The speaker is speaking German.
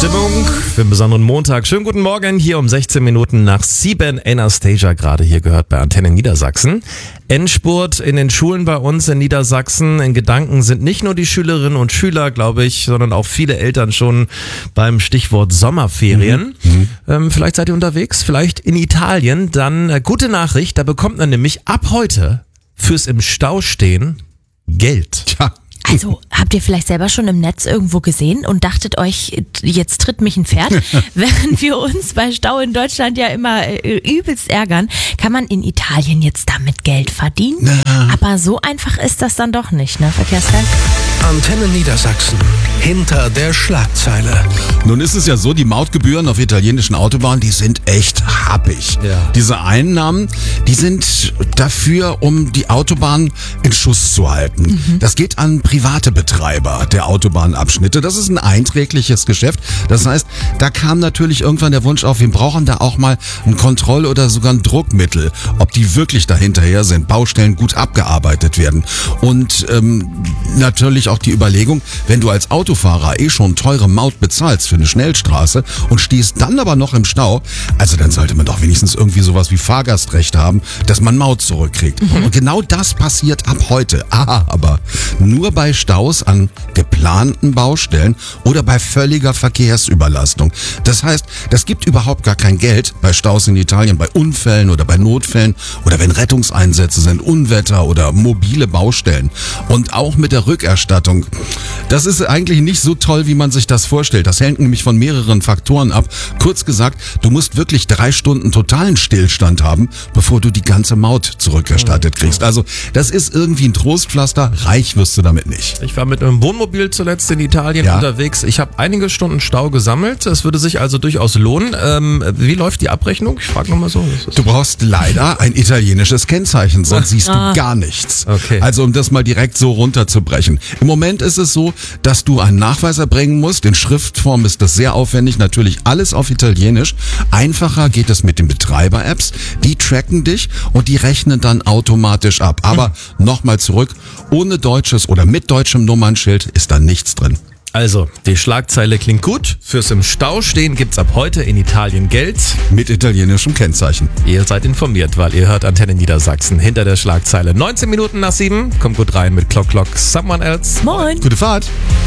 Stimmung für einen besonderen Montag. Schönen guten Morgen, hier um 16 Minuten nach 7. Anastasia gerade hier gehört bei Antenne Niedersachsen. Endspurt in den Schulen bei uns in Niedersachsen. In Gedanken sind nicht nur die Schülerinnen und Schüler, glaube ich, sondern auch viele Eltern schon beim Stichwort Sommerferien. Vielleicht seid ihr unterwegs, vielleicht in Italien. Dann gute Nachricht, da bekommt man nämlich ab heute fürs im Stau stehen Geld. Tja. Also, habt ihr vielleicht selber schon im Netz irgendwo gesehen und dachtet euch, jetzt tritt mich ein Pferd? Während wir uns bei Stau in Deutschland ja immer übelst ärgern, kann man in Italien jetzt damit Geld verdienen. Aber so einfach ist das dann doch nicht, ne, Verkehrsreif? Antenne Niedersachsen. Hinter der Schlagzeile. Nun ist es ja so, die Mautgebühren auf italienischen Autobahnen, die sind echt happig. Ja. Diese Einnahmen, die sind dafür, um die Autobahn in Schuss zu halten. Das geht an private Betreiber der Autobahnabschnitte. Das ist ein einträgliches Geschäft. Das heißt, da kam natürlich irgendwann der Wunsch auf, wir brauchen da auch mal ein Kontroll- oder sogar ein Druckmittel, ob die wirklich dahinterher sind, Baustellen gut abgearbeitet werden. Und natürlich auch die Überlegung, wenn du als Autofahrer schon teure Maut bezahlst für eine Schnellstraße und stehst dann aber noch im Stau, also dann sollte man doch wenigstens irgendwie sowas wie Fahrgastrecht haben, dass man Maut zurückkriegt. Und genau das passiert ab heute. Aber nur bei Staus an geplanten Baustellen oder bei völliger Verkehrsüberlastung. Das heißt, das gibt überhaupt gar kein Geld bei Staus in Italien, bei Unfällen oder bei Notfällen oder wenn Rettungseinsätze sind, Unwetter oder mobile Baustellen. Und auch mit der Rückerstattung. Das ist eigentlich nicht so toll, wie man sich das vorstellt. Das hängt nämlich von mehreren Faktoren ab. Kurz gesagt, du musst wirklich 3 Stunden totalen Stillstand haben, bevor du die ganze Maut zurückerstattet kriegst. Also das ist irgendwie ein Trostpflaster. Reich wirst du damit nicht. Ich war mit einem Wohnmobil zuletzt in Italien unterwegs. Ich habe einige Stunden Stau gesammelt. Es würde sich also durchaus lohnen. Wie läuft die Abrechnung? Ich frage nochmal so. Du brauchst leider ein italienisches Kennzeichen, sonst siehst du gar nichts. Okay. Also um das mal direkt so runterzubrechen. Im Moment ist es so, dass du einen Nachweis erbringen musst. In Schriftform ist das sehr aufwendig. Natürlich alles auf Italienisch. Einfacher geht es mit den Betreiber-Apps. Die tracken dich und die rechnen dann automatisch ab. Aber nochmal zurück, ohne deutsches oder mit deutschem Nummernschild ist da nichts drin. Also, die Schlagzeile klingt gut. Fürs im Stau stehen gibt's ab heute in Italien Geld. Mit italienischem Kennzeichen. Ihr seid informiert, weil ihr hört Antenne Niedersachsen hinter der Schlagzeile. 19 Minuten nach 7. Kommt gut rein mit Clock Clock Someone Else. Moin! Gute Fahrt!